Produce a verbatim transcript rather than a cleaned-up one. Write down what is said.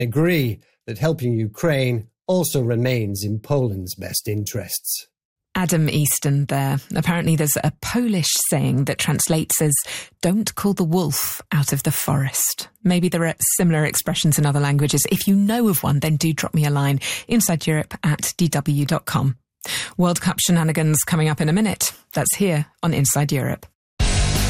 agree that helping Ukraine also remains in Poland's best interests. Adam Easton there. Apparently there's a Polish saying that translates as, don't call the wolf out of the forest. Maybe there are similar expressions in other languages. If you know of one, then do drop me a line. Inside Europe at d w dot com. World Cup shenanigans coming up in a minute. That's here on Inside Europe.